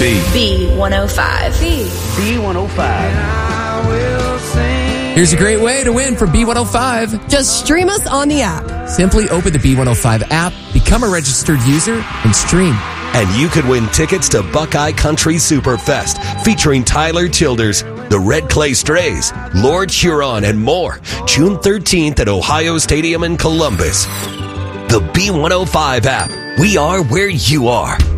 B105. B105. Here's a great way to win for B105. Just stream us on the app. Simply open the B105 app, become a registered user, and stream. And you could win tickets to Buckeye Country Superfest, featuring Tyler Childers, the Red Clay Strays, Lord Huron, and more, June 13th at Ohio Stadium in Columbus. The B105 app. We are where you are.